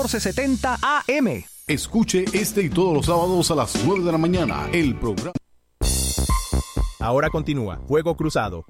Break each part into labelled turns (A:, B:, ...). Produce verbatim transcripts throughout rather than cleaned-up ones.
A: catorce setenta A M.
B: Escuche este y todos los sábados a las nueve de la mañana el programa.
C: Ahora continúa Fuego Cruzado.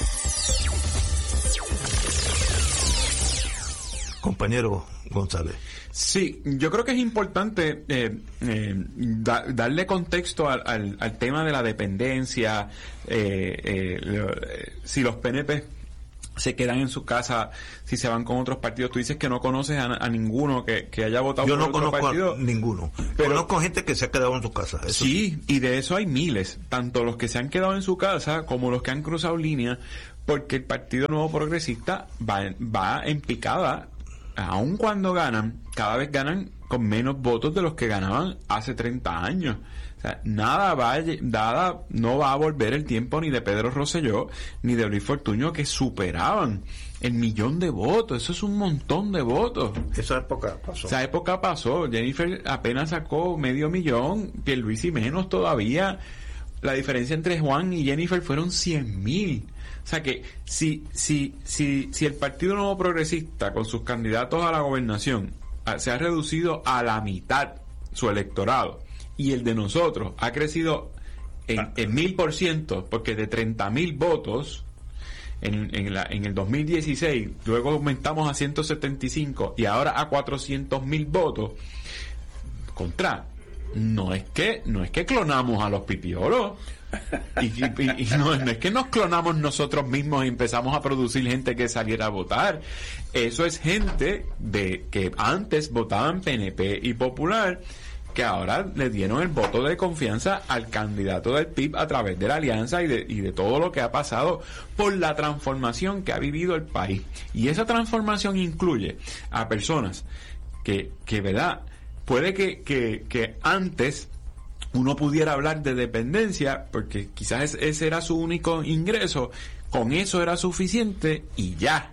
D: Compañero González.
E: Sí, yo creo que es importante eh, eh, da, darle contexto al, al, al tema de la dependencia, eh, eh, lo, eh, si los P N P se quedan en su casa, si se van con otros partidos. Tú dices que no conoces a, a ninguno que, que haya votado
D: yo
E: por
D: no
E: otro
D: conozco
E: partido.
D: A ninguno. Pero conozco gente que se ha quedado en su casa. Eso
E: sí, y de eso hay miles, tanto los que se han quedado en su casa como los que han cruzado línea, porque el Partido Nuevo Progresista va, va en picada. Aun cuando ganan, cada vez ganan con menos votos de los que ganaban hace treinta años. O sea, nada va a, nada, no va a volver el tiempo ni de Pedro Rosselló ni de Luis Fortuño, que superaban el millón de votos. Eso es un montón de votos.
D: Esa época pasó.
E: Esa época pasó. Jennifer apenas sacó medio millón, Pierluisi menos todavía. La diferencia entre Juan y Jennifer fueron cien mil. O sea que si si si si el Partido Nuevo Progresista con sus candidatos a la gobernación a, se ha reducido a la mitad su electorado y el de nosotros ha crecido en, en mil por ciento, porque de treinta mil votos en, en, la, en el dos mil dieciséis, luego aumentamos a ciento setenta y cinco y ahora a cuatrocientos mil votos, contra, no es que no es que clonamos a los pipiolos. Y, y, y no, no es que nos clonamos nosotros mismos y empezamos a producir gente que saliera a votar. Eso es gente de que antes votaban P N P y Popular, que ahora le dieron el voto de confianza al candidato del P I B a través de la alianza y de, y de todo lo que ha pasado por la transformación que ha vivido el país. Y esa transformación incluye a personas que, que verdad, puede que, que, que antes uno pudiera hablar de dependencia, porque quizás ese era su único ingreso, con eso era suficiente y ya.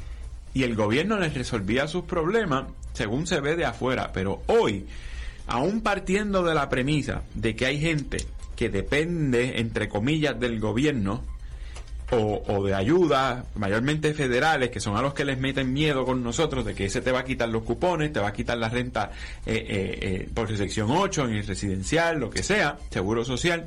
E: Y el gobierno les resolvía sus problemas según se ve de afuera. Pero hoy, aún partiendo de la premisa de que hay gente que depende, entre comillas, del gobierno, o, o de ayuda, mayormente federales, que son a los que les meten miedo con nosotros, de que ese te va a quitar los cupones, te va a quitar la renta eh, eh, eh, por sección ocho, en el residencial, lo que sea, seguro social.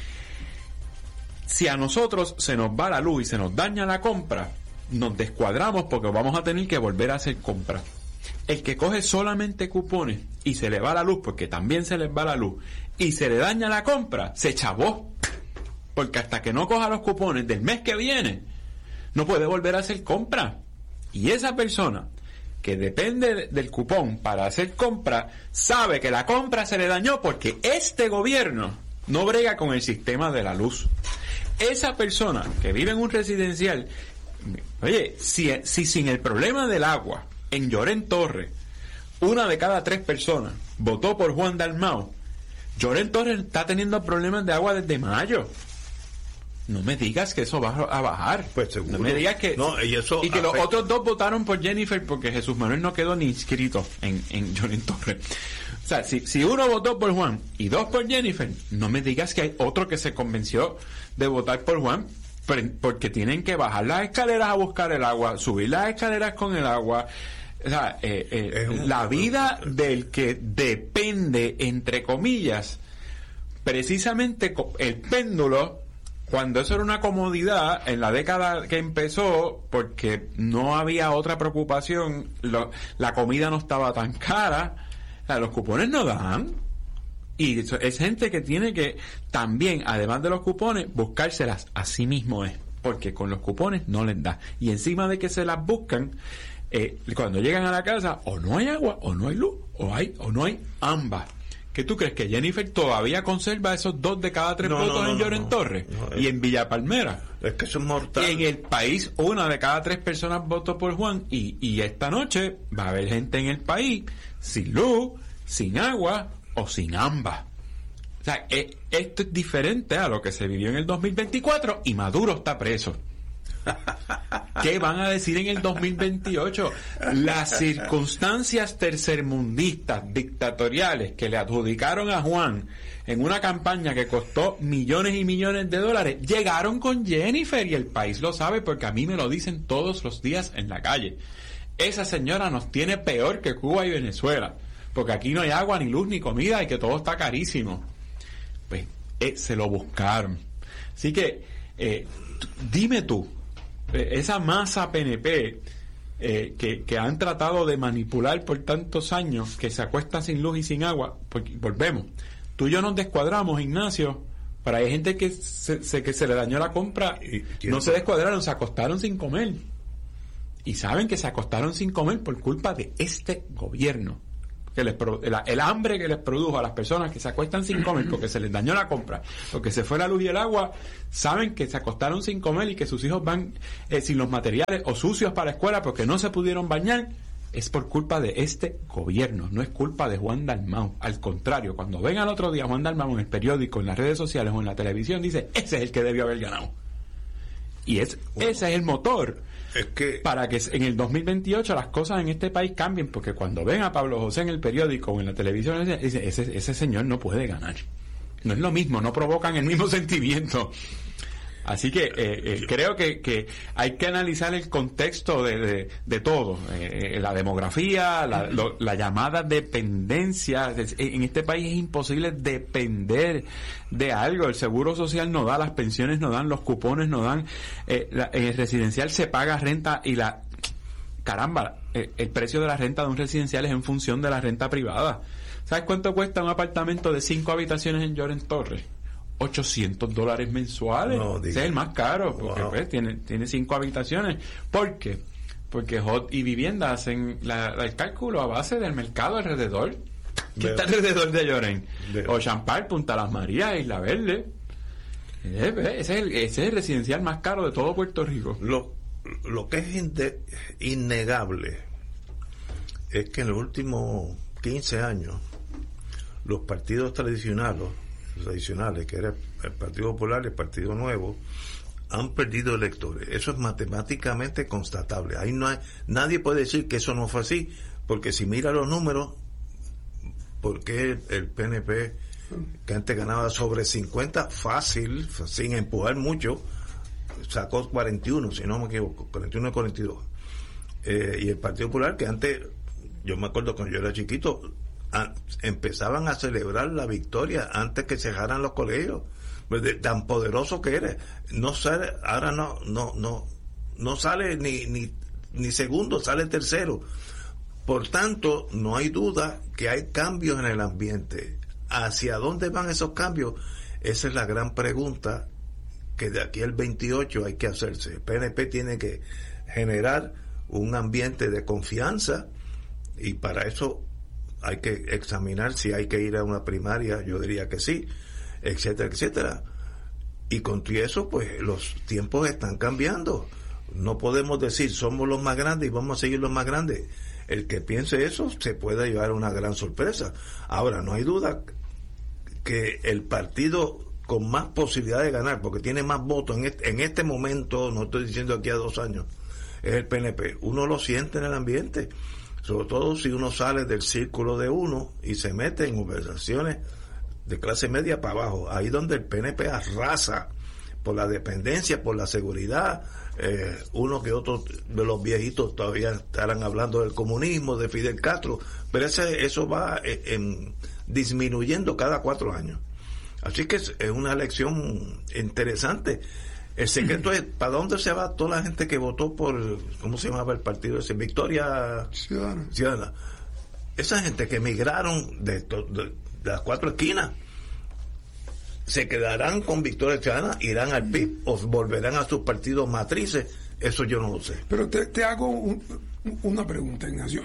E: Si a nosotros se nos va la luz y se nos daña la compra, nos descuadramos porque vamos a tener que volver a hacer compras. El que coge solamente cupones y se le va la luz, porque también se les va la luz, y se le daña la compra, se chavó. Porque hasta que no coja los cupones del mes que viene, no puede volver a hacer compra. Y esa persona que depende del cupón para hacer compra, sabe que la compra se le dañó porque este gobierno no brega con el sistema de la luz. Esa persona que vive en un residencial, oye, si, si sin el problema del agua en Llorén Torres, una de cada tres personas votó por Juan Dalmau, Llorén Torres está teniendo problemas de agua desde mayo. No me digas que eso va a bajar.
D: Pues seguro.
E: No me digas que...
D: No, y eso
E: y que
D: afecta.
E: Los otros dos votaron por Jennifer porque Jesús Manuel no quedó ni inscrito en, en Llorén Torres. O sea, si, si uno votó por Juan y dos por Jennifer, no me digas que hay otro que se convenció de votar por Juan, porque tienen que bajar las escaleras a buscar el agua, subir las escaleras con el agua. O sea, eh, eh, la vida del que depende, entre comillas, precisamente el péndulo, cuando eso era una comodidad en la década que empezó, porque no había otra preocupación, lo, la comida no estaba tan cara, o sea, los cupones no dan. Y eso, es gente que tiene que también, además de los cupones, buscárselas a sí mismo es, porque con los cupones no les da. Y encima de que se las buscan, eh, cuando llegan a la casa, o no hay agua, o no hay luz, o hay o no hay ambas. ¿Qué tú crees? ¿Que Jennifer todavía conserva esos dos de cada tres
D: no,
E: votos
D: no, no,
E: en Llorén
D: no,
E: Torres?
D: No,
E: y en Villa Palmera.
D: Es que eso es mortal.
E: En el país, una de cada tres personas votó por Juan. Y, y esta noche va a haber gente en el país sin luz, sin agua o sin ambas. O sea, eh, esto es diferente a lo que se vivió en el dos mil veinticuatro y Maduro está preso. ¿Qué van a decir en el dos mil veintiocho? Las circunstancias tercermundistas, dictatoriales que le adjudicaron a Juan en una campaña que costó millones y millones de dólares, llegaron con Jennifer, y el país lo sabe porque a mí me lo dicen todos los días en la calle. esa señora nos tiene peor que Cuba y Venezuela, porque aquí no hay agua, ni luz, ni comida, y que todo está carísimo. Pues eh, se lo buscaron. Así que eh, t- dime tú, eh, esa masa P N P eh, que, que han tratado de manipular por tantos años, que se acuesta sin luz y sin agua, porque volvemos, tú y yo nos descuadramos, Ignacio, pero hay gente que se, se, que se le dañó la compra, no se descuadraron, se acostaron sin comer. Y saben que se acostaron sin comer por culpa de este gobierno. Que les pro, el, el hambre que les produjo a las personas que se acuestan sin comer porque se les dañó la compra, porque se fue la luz y el agua, saben que se acostaron sin comer y que sus hijos van eh, sin los materiales o sucios para la escuela porque no se pudieron bañar. Es por culpa de este gobierno, no es culpa de Juan Dalmau. Al contrario, cuando ven al otro día Juan Dalmau en el periódico, en las redes sociales o en la televisión, dice, ese es el que debió haber ganado. Y es, bueno, ese es el motor
D: es que
E: para que en el dos mil veintiocho las cosas en este país cambien, porque cuando ven a Pablo José en el periódico o en la televisión, dice, ese, ese señor no puede ganar. No es lo mismo, no provocan el mismo sentimiento. Así que eh, eh, creo que, que hay que analizar el contexto de, de, de todo, eh, la demografía, la, lo, la llamada dependencia. En este país es imposible depender de algo. El seguro social no da, las pensiones no dan, los cupones no dan, eh, la, en el residencial se paga renta y la caramba, eh, el precio de la renta de un residencial es en función de la renta privada. ¿Sabes cuánto cuesta un apartamento de cinco habitaciones en Llorens Torres? ochocientos dólares mensuales. No, ese es el más caro, porque wow. pues, tiene, tiene cinco habitaciones. ¿Por qué? Porque Hot y Vivienda hacen la, la, el cálculo a base del mercado alrededor. ¿Qué está alrededor de Llorens? O Champal, Punta Las Marías, Isla Verde. Ese es, el, ese es el residencial más caro de todo Puerto Rico.
D: Lo, lo que es inde, innegable es que en los últimos quince años los partidos tradicionales tradicionales, que era el Partido Popular y el Partido Nuevo, han perdido electores. Eso es matemáticamente constatable. Ahí no hay, nadie puede decir que eso no fue así, porque si mira los números, ¿por qué el P N P, que antes ganaba sobre cincuenta, fácil, sin empujar mucho, sacó cuarenta y uno, si no me equivoco, cuarenta y uno y cuarenta y dos? Eh, y el Partido Popular, que antes, yo me acuerdo cuando yo era chiquito, A, empezaban a celebrar la victoria antes que cerraran los colegios, de, tan poderoso que era. No sale, ahora no, no, no, no sale ni, ni, ni segundo, sale tercero. Por tanto, no hay duda que hay cambios en el ambiente. ¿Hacia dónde van esos cambios? Esa es la gran pregunta que de aquí al veintiocho hay que hacerse. El P N P tiene que generar un ambiente de confianza y para eso hay que examinar si hay que ir a una primaria, yo diría que sí, etcétera, etcétera. Y con todo eso, pues los tiempos están cambiando. No podemos decir somos los más grandes y vamos a seguir los más grandes. El que piense eso se puede llevar una gran sorpresa. Ahora, no hay duda que el partido con más posibilidad de ganar, porque tiene más votos en este, en este momento, no estoy diciendo aquí a dos años, es el P N P. Uno lo siente en el ambiente. Sobre todo si uno sale del círculo de uno y se mete en conversaciones de clase media para abajo, ahí donde el P N P arrasa por la dependencia, por la seguridad. Eh, uno que otro de los viejitos todavía estarán hablando del comunismo, de Fidel Castro, pero ese, eso va en, en, disminuyendo cada cuatro años. Así que es, es una elección interesante. El secreto es, ¿para dónde se va toda la gente que votó por, ¿cómo se llamaba el partido ese? Victoria Ciudadana. Ciudadana. Esa gente que emigraron de, de, de las cuatro esquinas, ¿se quedarán con Victoria Ciudadana? ¿Irán al P I B? ¿O volverán a sus partidos matrices? Eso yo no lo sé.
F: Pero te, te hago un, una pregunta, Ignacio.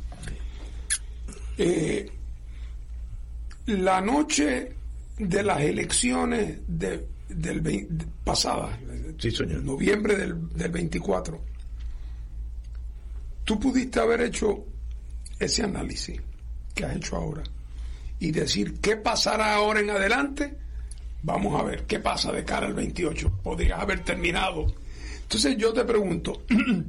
F: eh, la noche de las elecciones de del veinte, pasada,
D: sí, señor.
F: noviembre del, del veinticuatro, tú pudiste haber hecho ese análisis que has hecho ahora y decir qué pasará ahora en adelante. Vamos a ver qué pasa de cara al veintiocho. Podrías haber terminado. Entonces yo te pregunto,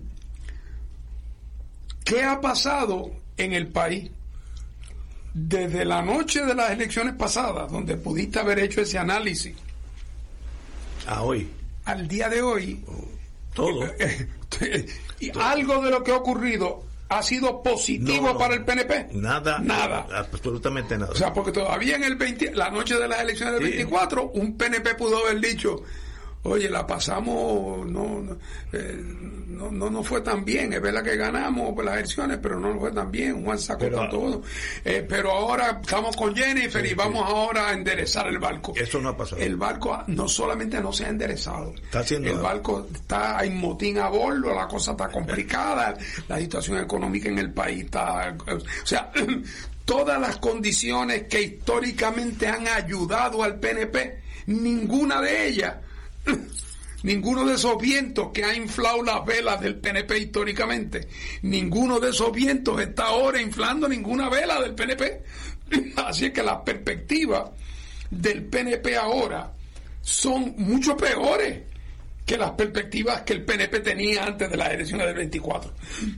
F: ¿qué ha pasado en el país desde la noche de las elecciones pasadas, donde pudiste haber hecho ese análisis,
D: a hoy,
F: al día de hoy?
D: Todo.
F: Y, Y algo de lo que ha ocurrido ha sido positivo
D: no, no,
F: para el P N P.
D: Nada,
F: nada,
D: absolutamente nada.
F: O sea, porque todavía en el veinte, la noche de las elecciones del sí. veinticuatro, un P N P pudo haber dicho, oye, la pasamos, no, no, eh, no, no, no fue tan bien, es verdad que ganamos las elecciones, pero no fue tan bien, Juan sacó pero, todo. Eh, pero ahora estamos con Jennifer sí, y vamos sí. ahora a enderezar el barco.
D: Eso no ha pasado.
F: El barco no solamente no se ha enderezado,
D: está haciendo
F: el
D: algo.
F: barco está en motín a bordo, la cosa está complicada, la situación económica en el país está, o sea, todas las condiciones que históricamente han ayudado al P N P, ninguna de ellas ninguno de esos vientos que ha inflado las velas del P N P históricamente, ninguno de esos vientos está ahora inflando ninguna vela del P N P. Así es que las perspectivas del P N P ahora son mucho peores que las perspectivas que el P N P tenía antes de las elecciones del veinticuatro.